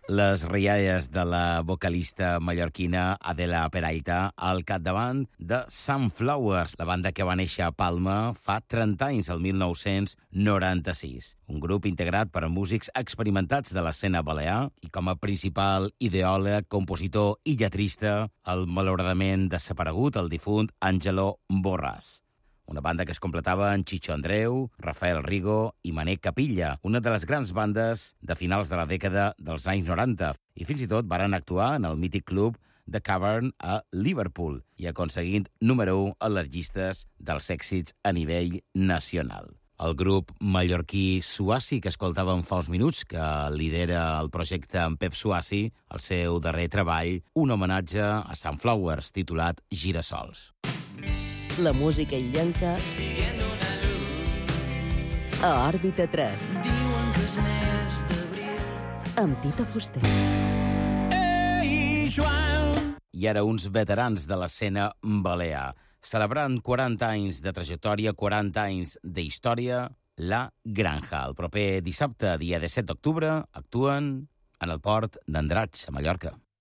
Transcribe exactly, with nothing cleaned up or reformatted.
Les rialles de la vocalista mallorquina Adela Peralta al capdavant de Sunflowers, la banda que va néixer a Palma fa trenta anys, el mil nou-cents noranta-sis. Un grup integrat per músics experimentats de l'escena balear i com a principal ideòleg, compositor i lletrista, el malauradament desaparegut, el difunt Àngelo Borràs. Una banda que es completava en Chicho Andreu, Rafael Rigo i Mané Capilla, una de les grans bandes de finals de la dècada dels anys noranta. I fins i tot varen actuar en el mític club The Cavern a Liverpool i aconseguint número u a les llistes dels èxits a nivell nacional. El grup mallorquí Suassi, que escoltàvem fa uns minuts, que lidera el projecte en Pep Suassi, el seu darrer treball, un homenatge a Sunflowers, titulat Girassols. La música illenca a Òrbita tres. Diuen que és mes d'abril. Amb Tita Fuster. Ei, Joan! I ara uns veterans de l'escena balear. Celebrant quaranta anys de trajectòria, quaranta anys d'història, La Granja. El proper dissabte, dia disset d'octubre, actuen en el port d'Andratx, a Mallorca.